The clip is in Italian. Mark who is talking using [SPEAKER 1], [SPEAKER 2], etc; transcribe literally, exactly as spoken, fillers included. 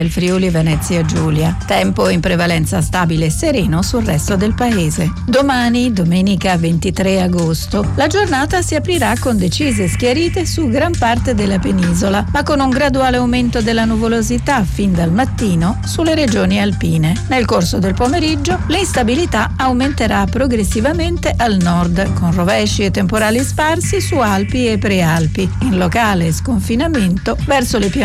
[SPEAKER 1] il Friuli Venezia Giulia. Tempo in prevalenza stabile e sereno sul resto del paese. Domani, domenica ventitré agosto, la giornata si aprirà con decise schiarite su gran parte della penisola, ma con un graduale aumento della nuvolosità fin dal mattino sulle regioni alpine. Nel corso del pomeriggio l'instabilità aumenterà progressivamente al nord, con rovesci e temporali sparsi su Alpi e Prealpi, in locale sconfinamento verso le pianure